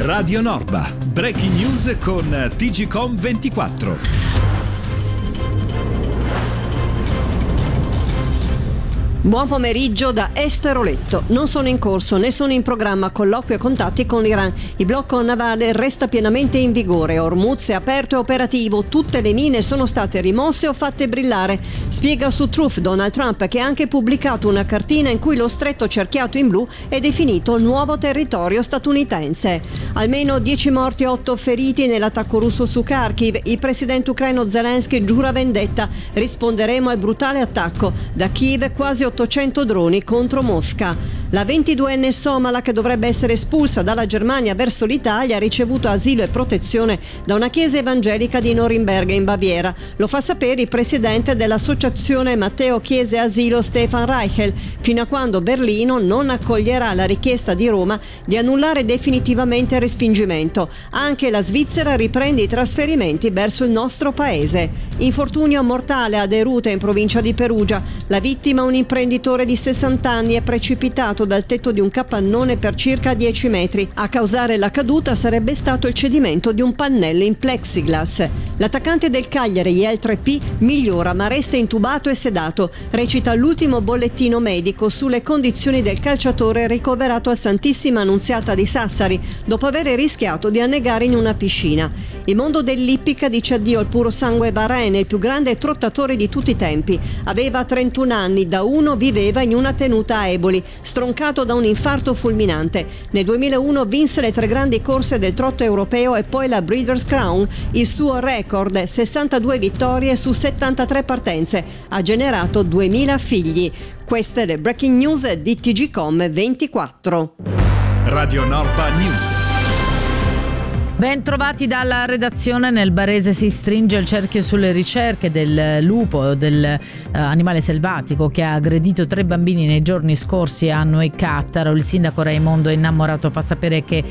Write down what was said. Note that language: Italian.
Radio Norba, breaking news con TGcom24. Buon pomeriggio da Esther Oletto. Non sono in corso né sono in programma colloqui e contatti con l'Iran. Il blocco navale resta pienamente in vigore. Hormuz è aperto e operativo. Tutte le mine sono state rimosse o fatte brillare. Spiega su Truth Donald Trump, che ha anche pubblicato una cartina in cui lo stretto cerchiato in blu è definito nuovo territorio statunitense. Almeno 10 morti e 8 feriti nell'attacco russo su Kharkiv. Il presidente ucraino Zelensky giura vendetta. Risponderemo al brutale attacco. Da Kiev quasi 800 droni contro Mosca. La 22enne somala, che dovrebbe essere espulsa dalla Germania verso l'Italia, ha ricevuto asilo e protezione da una chiesa evangelica di Norimberga in Baviera. Lo fa sapere il presidente dell'associazione Matteo Chiese Asilo, Stefan Reichel, fino a quando Berlino non accoglierà la richiesta di Roma di annullare definitivamente il respingimento. Anche la Svizzera riprende i trasferimenti verso il nostro paese. Infortunio mortale a Deruta, in provincia di Perugia. La vittima, un imprenditore di 60 anni, è precipitato dal tetto di un capannone per circa 10 metri. A causare la caduta sarebbe stato il cedimento di un pannello in plexiglass. L'attaccante del Cagliari, Yael 3P, migliora ma resta intubato e sedato. Recita l'ultimo bollettino medico sulle condizioni del calciatore ricoverato a Santissima Annunziata di Sassari dopo aver rischiato di annegare in una piscina. Il mondo dell'ippica dice addio al puro sangue Bahrain, il più grande trottatore di tutti i tempi. Aveva 31 anni, da uno viveva in una tenuta a Eboli, stroncato da un infarto fulminante. Nel 2001 vinse le 3 grandi corse del trotto europeo e poi la Breeders' Crown. Il suo record, 62 vittorie su 73 partenze, ha generato 2000 figli. Queste le breaking news di TGcom24. Radio Norba News. Ben trovati dalla redazione. Nel Barese si stringe il cerchio sulle ricerche del lupo, del animale selvatico che ha aggredito 3 bambini nei giorni scorsi a Noè Cattaro. Il sindaco Raimondo Innamorato fa sapere che